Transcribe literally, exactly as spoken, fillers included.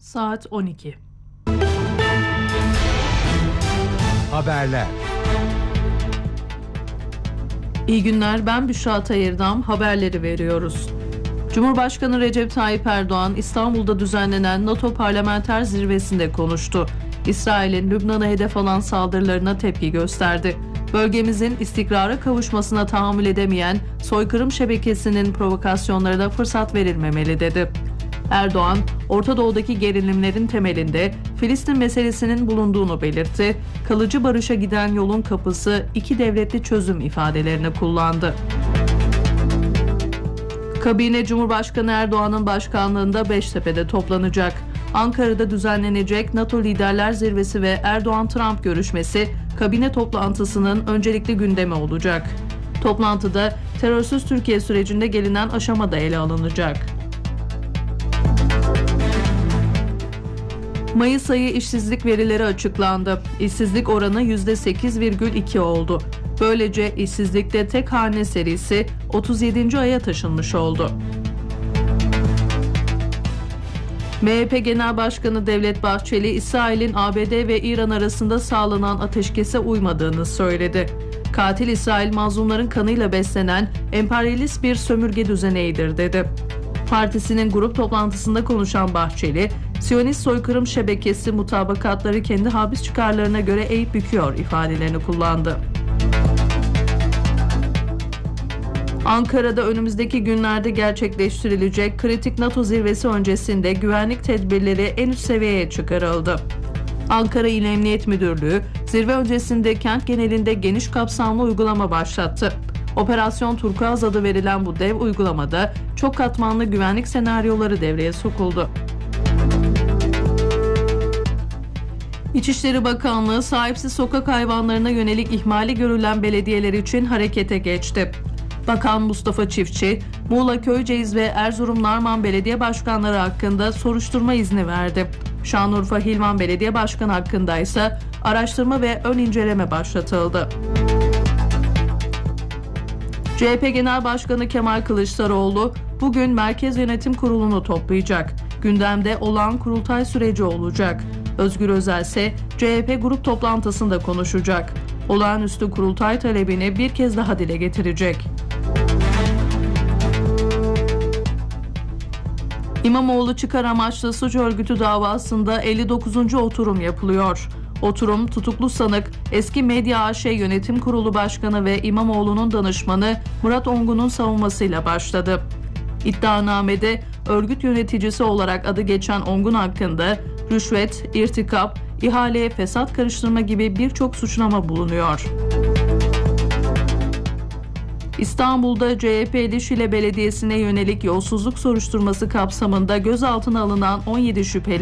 Saat on iki. Haberler. İyi günler, ben Büşra Tayırdam. Haberleri veriyoruz. Cumhurbaşkanı Recep Tayyip Erdoğan, İstanbul'da düzenlenen NATO Parlamenter Zirvesi'nde konuştu. İsrail'in Lübnan'a hedef alan saldırılarına tepki gösterdi. Bölgemizin istikrara kavuşmasına tahammül edemeyen soykırım şebekesinin provokasyonlarına fırsat verilmemeli dedi. Erdoğan, Orta Doğu'daki gerilimlerin temelinde Filistin meselesinin bulunduğunu belirtti. Kalıcı barışa giden yolun kapısı iki devletli çözüm ifadelerini kullandı. Kabine Cumhurbaşkanı Erdoğan'ın başkanlığında Beştepe'de toplanacak. Ankara'da düzenlenecek NATO Liderler Zirvesi ve Erdoğan-Trump görüşmesi kabine toplantısının öncelikli gündemi olacak. Toplantıda terörsüz Türkiye sürecinde gelinen aşama da ele alınacak. Mayıs ayı işsizlik verileri açıklandı. İşsizlik oranı yüzde sekiz virgül iki oldu. Böylece işsizlikte tek hane serisi otuz yedinci aya taşınmış oldu. M H P Genel Başkanı Devlet Bahçeli, İsrail'in A B D ve İran arasında sağlanan ateşkese uymadığını söyledi. Katil İsrail, mazlumların kanıyla beslenen emperyalist bir sömürge düzeneğidir dedi. Partisinin grup toplantısında konuşan Bahçeli, Siyonist soykırım şebekesi mutabakatları kendi habis çıkarlarına göre eğip büküyor ifadelerini kullandı. Ankara'da önümüzdeki günlerde gerçekleştirilecek kritik NATO zirvesi öncesinde güvenlik tedbirleri en üst seviyeye çıkarıldı. Ankara İl Emniyet Müdürlüğü, zirve öncesinde kent genelinde geniş kapsamlı uygulama başlattı. Operasyon Turkuaz adı verilen bu dev uygulamada çok katmanlı güvenlik senaryoları devreye sokuldu. İçişleri Bakanlığı, sahipsiz sokak hayvanlarına yönelik ihmali görülen belediyeler için harekete geçti. Bakan Mustafa Çiftçi, Muğla Köyceğiz ve Erzurum Narman Belediye Başkanları hakkında soruşturma izni verdi. Şanlıurfa Hilvan Belediye Başkanı hakkında ise araştırma ve ön inceleme başlatıldı. C H P Genel Başkanı Kemal Kılıçdaroğlu bugün Merkez Yönetim Kurulu'nu toplayacak. Gündemde olağan kurultay süreci olacak. Özgür Özel ise C H P grup toplantısında konuşacak. Olağanüstü kurultay talebini bir kez daha dile getirecek. İmamoğlu çıkar amaçlı suç örgütü davasında elli dokuzuncu oturum yapılıyor. Oturum, tutuklu sanık, eski Medya A Ş Yönetim Kurulu Başkanı ve İmamoğlu'nun danışmanı Murat Ongun'un savunmasıyla başladı. İddianamede örgüt yöneticisi olarak adı geçen Ongun hakkında rüşvet, irtikap, ihaleye fesat karıştırma gibi birçok suçlama bulunuyor. İstanbul'da C H P'li Şile Belediyesi'ne yönelik yolsuzluk soruşturması kapsamında gözaltına alınan on yedi şüpheli